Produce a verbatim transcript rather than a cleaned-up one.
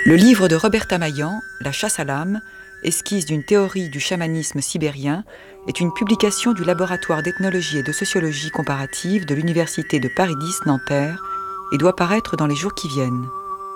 Le livre de Roberta Maillan, La chasse à l'âme, esquisse d'une théorie du chamanisme sibérien, est une publication du laboratoire d'ethnologie et de sociologie comparative de l'université de Paris dix Nanterre et doit paraître dans les jours qui viennent.